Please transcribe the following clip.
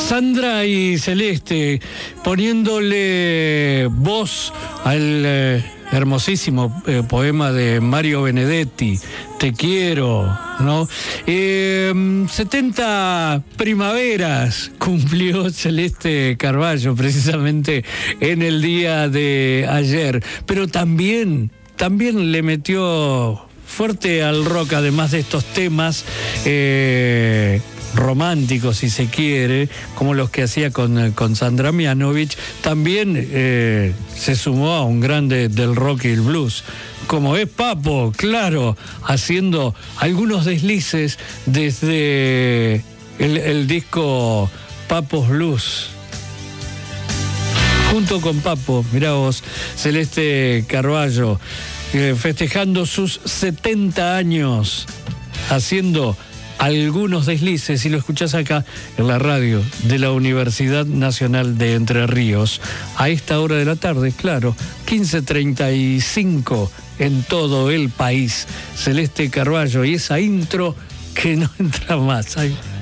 Sandra y Celeste poniéndole voz al hermosísimo poema de Mario Benedetti, Te quiero, ¿no? 70 primaveras cumplió Celeste Carballo precisamente en el día de ayer, pero también le metió fuerte al rock, además de estos temas románticos, si se quiere, como los que hacía con Sandra Mianovich. También se sumó a un grande del rock y el blues, como es Papo, claro, haciendo algunos deslices desde el disco Papos Blues. Junto con Papo, mirá vos, Celeste Carballo, festejando sus 70 años, haciendo algunos deslices, y lo escuchás acá en la radio de la Universidad Nacional de Entre Ríos, a esta hora de la tarde, claro, 15:35 en todo el país. Celeste Carballo y esa intro que no entra más. Ay.